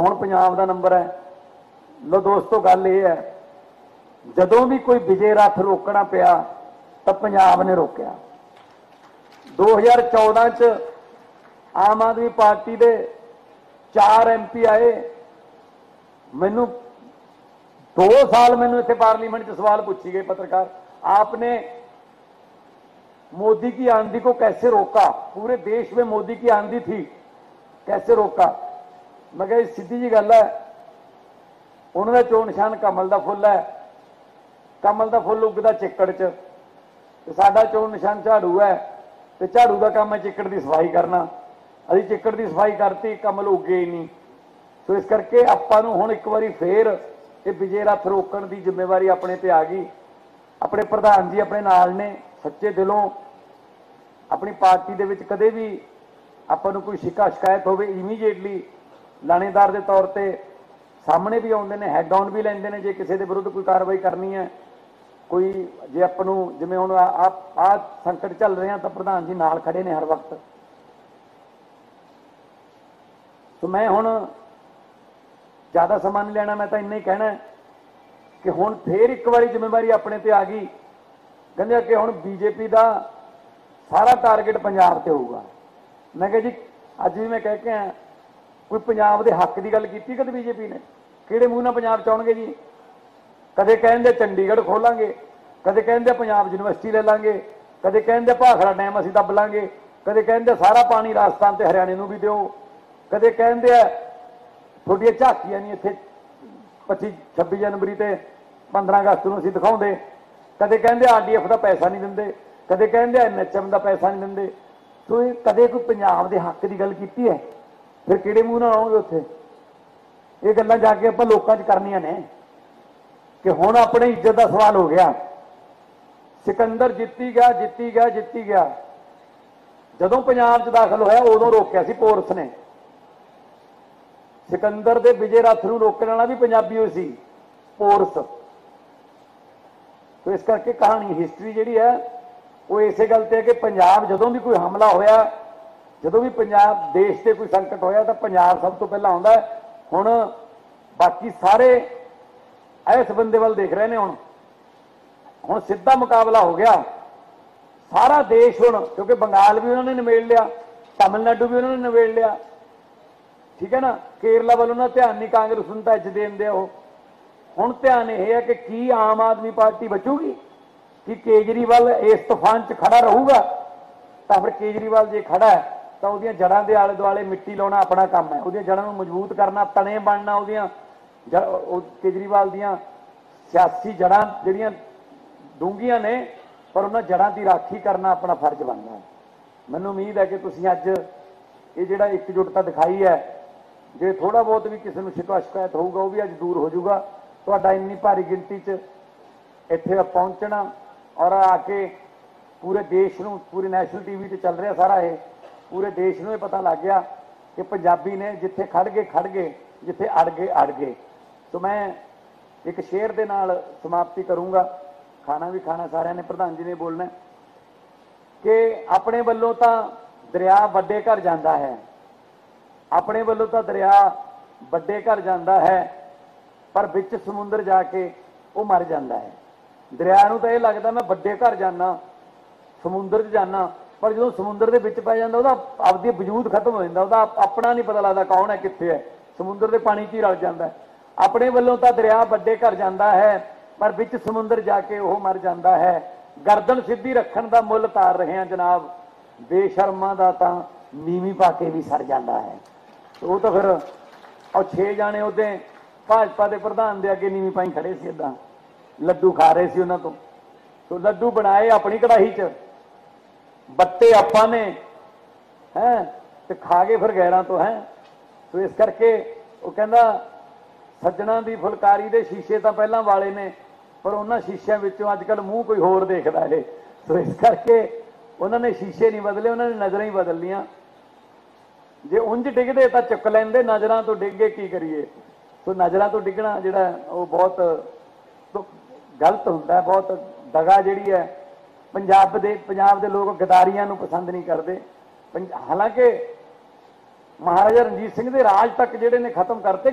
हुण पंजाब दा नंबर है। लो दोस्तों, गल ये है, जदों भी कोई विजय रथ रोकना पिया तो पंजाब ने रोकया। 2014 च आम आदमी पार्टी के 4 MP आए। मैनू 2 साल मैनू इत्थे पार्लीमेंट च सवाल पूछी गए पत्रकार, आपने मोदी की आंधी को कैसे रोका, पूरे देश में मोदी की आंधी थी, कैसे रोका। मैं कहा सीधी जी गल है, उन्होंने चोण निशान कमल का फुल है, कमल का फुल उगदा चिक्कड़ च, साडा चोण निशान झाड़ू है, तो झाड़ू का काम है चिक्कड़ की सफाई करना। अभी चिक्कड़ की सफाई करती, कमल उगे ही नहीं। तो इस करके आपां नूं हुण एक बारी फिर ये विजय रथ रोकण की जिम्मेवारी अपने ते आ गई। अपने प्रधान जी अपने नाल ने, सच्चे दिलों अपनी पार्टी दे विच कदे भी आपां नूं कोई शिकायत होवे इमीडिएटली लाणेदार के तौर पर सामने भी आउंदे ने, हैड ऑन भी लैंदे ने जे किसी के विरुद्ध कोई कार्रवाई करनी है। कोई जे आपां नूं जिवें हुण आ संकट चल रहे हैं तो प्रधान जी नाल खड़े ने हर वक्त। तो मैं हुण ज़्यादा समा नहीं लेना, मैं तो इन्ना ही कहना है कि हुण फिर एक बारी जिम्मेवारी अपने ते आ गई। कहंदे कि हुण बीजेपी का सारा टारगेट पंजाब ते होऊगा। मैं कहा जी अज भी मैं कह के आया, कोई पंजाब के हक की गल की कदे बीजेपी ने? किहड़े मूँह नाल पंजाब चाहुणगे जी? कदे कहंदे चंडीगढ़ खोलांगे, कदे कहंदे पंजाब यूनिवर्सिटी ले लांगे, कदे कहंदे भाखड़ा डैम असीं दब लांगे, कदे कहंदे सारा पानी राजस्थान ते हरियाणे नूं भी दिओ, कदे कहंदे थोड़ियां झाकियां नहीं इत्थे 25-26 जनवरी ते 15 अगस्त नूं असीं दिखाउंदे, कदे कहंदे RDF का पैसा नहीं दिंदे, कदे कहंदे NHM का पैसा नहीं दिंदे। तो ये कदे कोई पंजाब के हक की गल की है? फिर किहड़े मूँह नाल आओगे उत्थे? ये गल्लां जाके आपां लोकां च करनियां ने कि हुण अपने इज्जत का सवाल हो गया। सिकंदर जित्ती गया, जित्ती गया, जित्ती गया। जदों पंजाब च दाखल होया उदों रोकिया सी पोरस ने। सिकंदर दे विजय रथ नूं रोकण वाला भी पंजाबी होई सी, पोरस। तो इस करके कहानी हिस्टरी जिहड़ी है वो इसे गल ते है कि पंजाब जदों भी कोई हमला होया, जदों भी पंजाब देश से कोई संकट होया तो पंजाब सब तो पहला आउंदा है। हुण बाकी सारे इस बंदे वाल देख रहे हैं। हुण सीधा मुकाबला हो गया सारा देश हुण, क्योंकि बंगाल भी उन्होंने निबेड़ लिया, तमिलनाडु भी उन्होंने निबेड़ लिया, ठीक है ना। केरला वालों ना ध्यान नहीं, कांग्रेस नूं तां इज्जत देंदे हो। हुण ध्यान यह है कि की आम आदमी पार्टी बचूगी, कि केजरीवाल इस तूफान च खड़ा रहूगा? तो फिर केजरीवाल जे खड़ा है तो उहदियां जड़ां दे आले दुआले मिट्टी लाउणा अपना काम है, उहदियां जड़ां नूं मजबूत करना, तने बनना, उहदियां केजरीवाल दियां सियासी जड़ां जिहड़ियां डूंघियां ने, पर उन्हां जड़ां की राखी करना अपना फर्ज बनता है। मैनूं उम्मीद है कि तुसीं अज ये जिहड़ा एकजुटता दिखाई है, जे थोड़ा बहुत भी किसी को शिकायत होगा वो भी अज दूर हो जाऊगा। तुहाडा इन्नी भारी गिनती च इत्थे पहुंचना और आके पूरे देश नूं, पूरी नैशनल टीवी ते चल रहा सारा ये, पूरे देश नूं पता लग गया कि पंजाबी ने जिथे खड़ गए, जिथे अड़ गए। तो मैं एक शेर दे नाल समाप्ति करूँगा। खाना भी खाना सारिਆਂ ने, प्रधान जी ने बोलना कि अपने वल्लों तां दरिया वड्डे घर जाता है, अपने वल्लों तां दरिया वड्डे घर जाता है, पर विच समुंदर जाके वो मर जाता है। दरिया नूं तां इह लगदा मैं वड्डे घर जाना, समुंदर च जाना, पर जो समुंदर के विच पै जांदा उहदा आपदी वजूद खत्म हो जाता, उहदा अपना नहीं पता लगता कौन है कित्थे है, समुंदर के पानी च ही रल जाता है। अपने वल्लों तां दरिया वड्डे घर जाता है, पर विच समुंदर जाके वह मर जाता है। गर्दन सीधी रखण दा मुल तार रहे हैं जनाब, बेशर्मा दा तां नीवीं पा के भी सड़ जाता है। तो वो तो फिर और 6 जाने उदे भाजपा के प्रधान दे अगे नीवीं पाई खड़े सी, इदां लड्डू खा रहे सी उन्हां तो लड्डू बनाए अपनी कड़ाही च, बट्टे आपां ने हैं ते खा गए फिर गैरां तो हैं। तो इस करके वो कहंदा सज्जणा दी फुलकारी दे शीशे तो पहलां वाले ने, पर उन्हां शीशिਆਂ ਵਿੱਚੋਂ अजकल मूँह कोई होर देखदा है। तो इस करके उन्होंने शीशे नहीं बदले, उन्होंने नज़रां ही बदल लियां। जे उंज डिगदे तो चुक लैंदे, नज़रां तो डिग के की करिए। तो नज़रां तो डिगना जिहड़ा वो बहुत तो गलत हुंदा है, बहुत दगा जिहड़ी है। पंजाब दे लोग गदारियां नूं पसंद नहीं करते। हालांकि महाराजा रणजीत सिंह दे राज तक जिहड़े ने खत्म करते